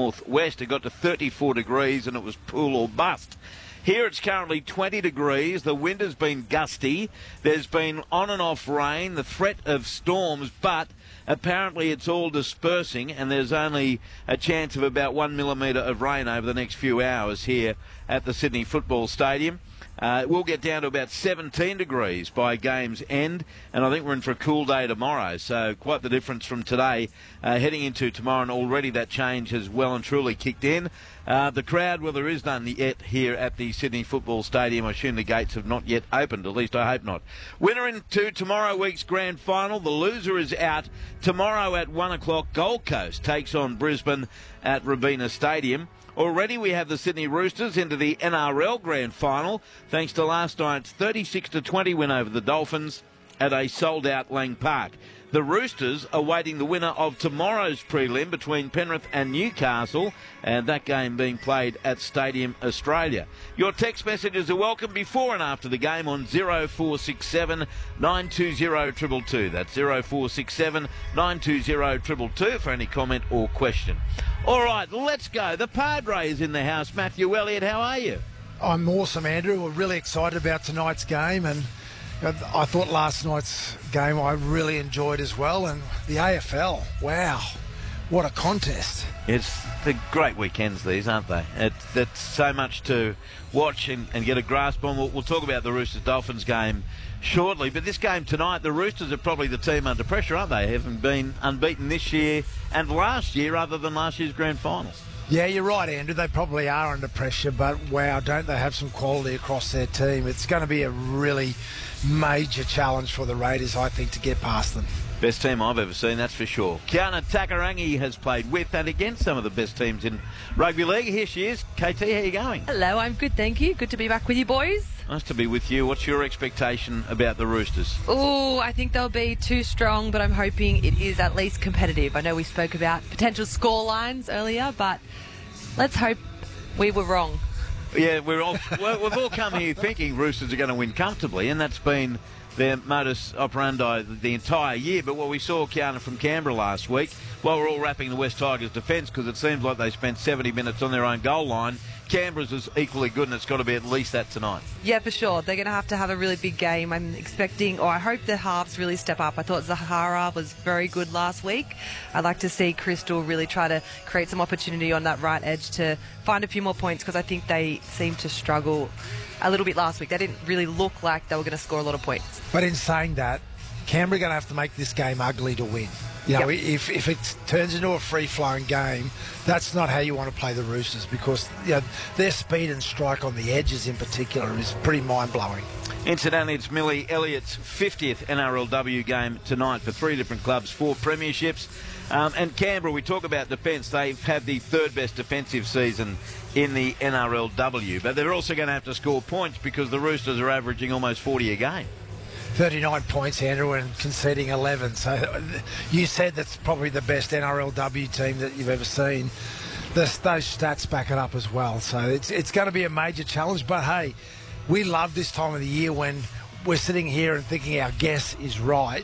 northwest. It got to 34 degrees and it was pool or bust. Here it's currently 20 degrees. The wind has been gusty. There's been on and off rain, the threat of storms, but apparently it's all dispersing and there's only a chance of about 1 millimetre of rain over the next few hours here at the Sydney Football Stadium. We'll get down to about 17 degrees by game's end, and I think we're in for a cool day tomorrow, so quite the difference from today heading into tomorrow, and already that change has well and truly kicked in. The crowd, well, there is none yet here at the Sydney Football Stadium. I assume the gates have not yet opened, at least I hope not. Winner into tomorrow week's grand final. The loser is out tomorrow at 1 o'clock. Gold Coast takes on Brisbane at Robina Stadium. Already we have the Sydney Roosters into the NRL Grand Final, thanks to last night's 36-20 win over the Dolphins at a sold-out Lang Park. The Roosters awaiting the winner of tomorrow's prelim between Penrith and Newcastle, and that game being played at Stadium Australia. Your text messages are welcome before and after the game on 0467 920 222. That's 0467 920 222 for any comment or question. All right, let's go. The Padre is in the house. Matthew Elliott, how are you? I'm awesome, Andrew. We're really excited about tonight's game, and I thought last night's game I really enjoyed as well. And the AFL, wow, what a contest. It's the great weekends, these, aren't they? It's so much to watch and get a grasp on. We'll talk about the Roosters-Dolphins game shortly, but this game tonight, the Roosters are probably the team under pressure, aren't they? Having been unbeaten this year and last year other than last year's grand final. Yeah, you're right, Andrew. They probably are under pressure, but wow, don't they have some quality across their team? It's going to be a really major challenge for the Raiders, I think, to get past them. Best team I've ever seen, that's for sure. Kiana Takarangi has played with and against some of the best teams in rugby league. Here she is. KT, how are you going? Hello, I'm good, thank you. Good to be back with you boys. Nice to be with you. What's your expectation about the Roosters? Oh, I think they'll be too strong, but I'm hoping it is at least competitive. I know we spoke about potential score lines earlier, but let's hope we were wrong. Yeah, we've all come here thinking Roosters are going to win comfortably, and that's been their modus operandi the entire year. But what we saw, Kiana, from Canberra last week, while we're all wrapping the West Tigers' defence because it seems like they spent 70 minutes on their own goal line, Canberra's is equally good, and it's got to be at least that tonight. Yeah, for sure. They're going to have a really big game. I'm expecting, or I hope the halves really step up. I thought Zahara was very good last week. I'd like to see Crystal really try to create some opportunity on that right edge to find a few more points, because I think they seemed to struggle a little bit last week. They didn't really look like they were going to score a lot of points. But in saying that, Canberra are going to have to make this game ugly to win. You know, if it turns into a free-flowing game, that's not how you want to play the Roosters, because their speed and strike on the edges in particular is pretty mind-blowing. Incidentally, it's Millie Elliott's 50th NRLW game tonight for 3 different clubs, 4 premierships. And Canberra, we talk about defence, they've had the 3rd best defensive season in the NRLW, but they're also going to have to score points because the Roosters are averaging almost 40 a game. 39 points, Andrew, and conceding 11. So you said that's probably the best NRLW team that you've ever seen. Those stats back it up as well. So it's going to be a major challenge. But, hey, we love this time of the year when we're sitting here and thinking our guess is right.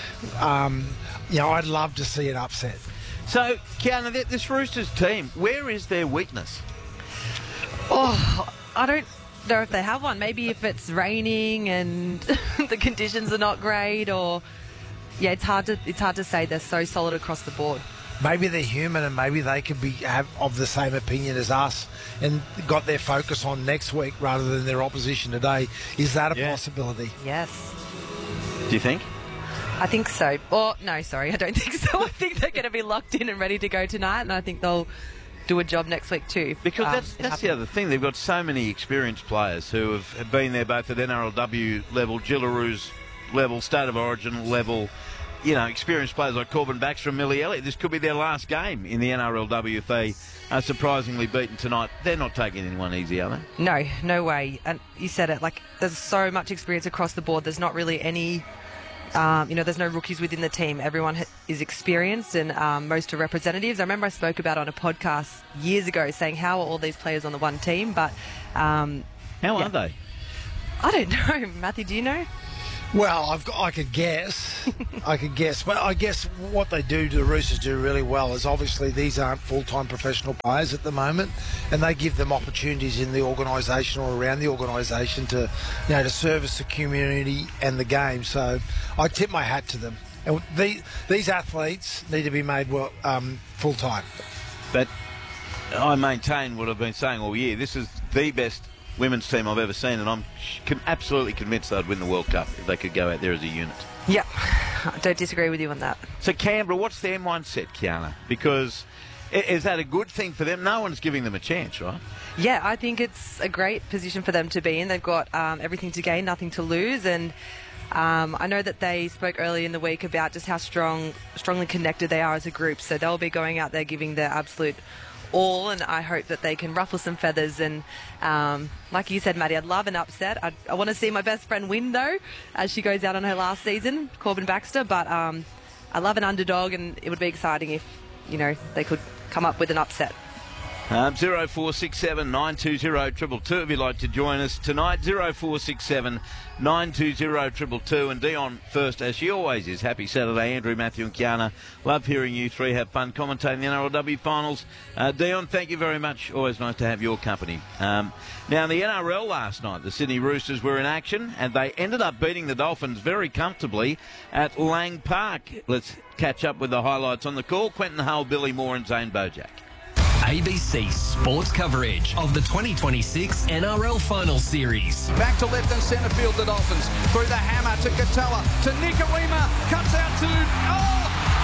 I'd love to see an upset. So, Kiana, this Roosters team, where is their weakness? Oh, I don't know if they have one. Maybe if it's raining and the conditions are not great, or it's hard to say. They're so solid across the board. Maybe they're human, and maybe they could have of the same opinion as us and got their focus on next week rather than their opposition today. Is that a possibility? Yes. Do you think? I think so. Or no, sorry, I don't think so. I think they're going to be locked in and ready to go tonight, and I think they'll do a job next week too. Because that's the other thing. They've got so many experienced players who have been there both at NRLW level, Gillaroos level, State of Origin level. Experienced players like Corbin Baxter and Millie Elliott. This could be their last game in the NRLW if they are surprisingly beaten tonight. They're not taking anyone easy, are they? No way. And you said it, there's so much experience across the board. There's not really any... there's no rookies within the team. Everyone is experienced, and most are representatives. I remember I spoke about on a podcast years ago saying, how are all these players on the one team? But how are they? I don't know. Matthew, do you know? Well, I could guess. But I guess what they do, the Roosters do really well, is obviously these aren't full-time professional players at the moment, and they give them opportunities in the organisation or around the organisation to, to service the community and the game. So I tip my hat to them. And these athletes need to be made full-time. But I maintain what I've been saying all year. This is the best women's team I've ever seen, and I'm absolutely convinced they'd win the World Cup if they could go out there as a unit. Yeah, I don't disagree with you on that. So Canberra, what's their mindset, Kiana? Because is that a good thing for them? No one's giving them a chance, right? Yeah, I think it's a great position for them to be in. They've got everything to gain, nothing to lose, and I know that they spoke earlier in the week about just how strongly connected they are as a group, so they'll be going out there giving their absolute all, and I hope that they can ruffle some feathers. And like you said, Maddie, I'd love an upset. I want to see my best friend win, though, as she goes out on her last season, Corbin Baxter. But I love an underdog, and it would be exciting if they could come up with an upset. 0467 920 222 if you'd like to join us tonight. 0467 920 222. And Dion first, as she always is. Happy Saturday, Andrew, Matthew and Kiana. Love hearing you three have fun commentating the NRLW finals. Dion, thank you very much. Always nice to have your company. Now, in the NRL last night, the Sydney Roosters were in action, and they ended up beating the Dolphins very comfortably at Lang Park. Let's catch up with the highlights on the call. Quentin Hull, Billy Moore and Zane Bojack. ABC Sports coverage of the 2026 NRL Final Series. Back to left and centre field, the Dolphins. Through the hammer to Katoa, to Nikorima, cuts out to...